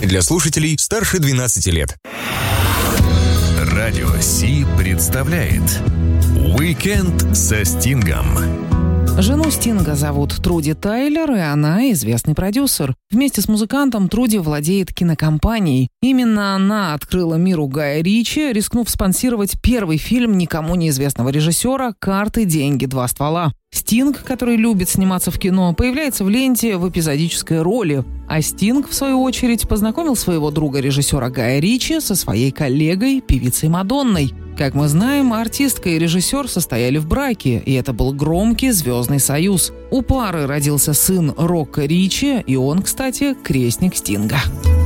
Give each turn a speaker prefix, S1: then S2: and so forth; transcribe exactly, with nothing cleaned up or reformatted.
S1: для слушателей старше двенадцати лет.
S2: Радио Си представляет «Уикенд со Стингом».
S3: Жену Стинга зовут Труди Тайлер, и она известный продюсер. Вместе с музыкантом Труди владеет кинокомпанией. Именно она открыла миру Гая Ричи, рискнув спонсировать первый фильм никому неизвестного режиссера «Карты, деньги, два ствола». Стинг, который любит сниматься в кино, появляется в ленте в эпизодической роли. А Стинг, в свою очередь, познакомил своего друга-режиссера Гая Ричи со своей коллегой, певицей Мадонной. Как мы знаем, артистка и режиссер состояли в браке, и это был громкий звездный союз. У пары родился сын Рока Ричи, и он, кстати, крестник Стинга.